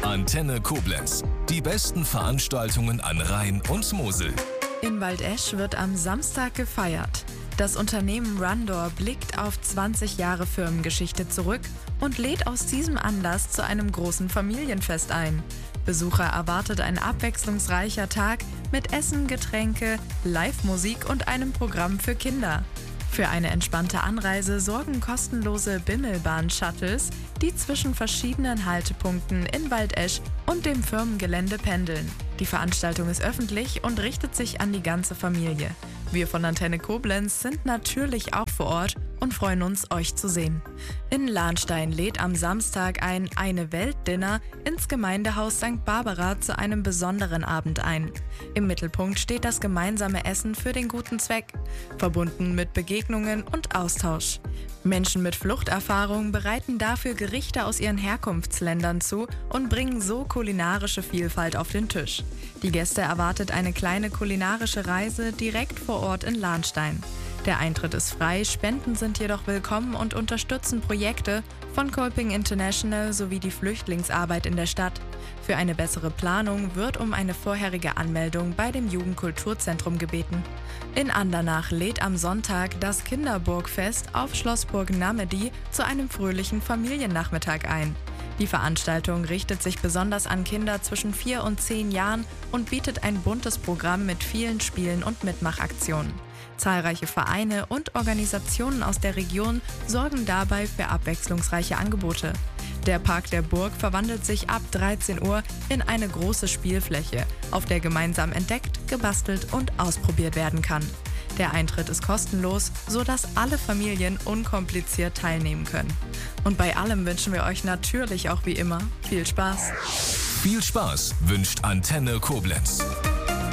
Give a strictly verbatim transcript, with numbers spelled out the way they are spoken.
Antenne Koblenz. Die besten Veranstaltungen an Rhein und Mosel. In Waldesch wird am Samstag gefeiert. Das Unternehmen Rundor blickt auf zwanzig Jahre Firmengeschichte zurück und lädt aus diesem Anlass zu einem großen Familienfest ein. Besucher erwartet ein abwechslungsreicher Tag mit Essen, Getränke, Live-Musik und einem Programm für Kinder. Für eine entspannte Anreise sorgen kostenlose Bimmelbahn-Shuttles, die zwischen verschiedenen Haltepunkten in Waldesch und dem Firmengelände pendeln. Die Veranstaltung ist öffentlich und richtet sich an die ganze Familie. Wir von Antenne Koblenz sind natürlich auch vor Ort und freuen uns, euch zu sehen. In Lahnstein lädt am Samstag ein Eine-Welt-Dinner ins Gemeindehaus Sankt Barbara zu einem besonderen Abend ein. Im Mittelpunkt steht das gemeinsame Essen für den guten Zweck, verbunden mit Begegnungen und Austausch. Menschen mit Fluchterfahrung bereiten dafür Gerichte aus ihren Herkunftsländern zu und bringen so kulinarische Vielfalt auf den Tisch. Die Gäste erwartet eine kleine kulinarische Reise direkt vor Ort in Lahnstein. Der Eintritt ist frei, Spenden sind jedoch willkommen und unterstützen Projekte von Kolping International sowie die Flüchtlingsarbeit in der Stadt. Für eine bessere Planung wird um eine vorherige Anmeldung bei dem Jugendkulturzentrum gebeten. In Andernach lädt am Sonntag das Kinderburgfest auf Schlossburg Namedy zu einem fröhlichen Familiennachmittag ein. Die Veranstaltung richtet sich besonders an Kinder zwischen vier und zehn Jahren und bietet ein buntes Programm mit vielen Spielen und Mitmachaktionen. Zahlreiche Vereine und Organisationen aus der Region sorgen dabei für abwechslungsreiche Angebote. Der Park der Burg verwandelt sich ab dreizehn Uhr in eine große Spielfläche, auf der gemeinsam entdeckt, gebastelt und ausprobiert werden kann. Der Eintritt ist kostenlos, sodass alle Familien unkompliziert teilnehmen können. Und bei allem wünschen wir euch natürlich auch wie immer viel Spaß. Viel Spaß wünscht Antenne Koblenz.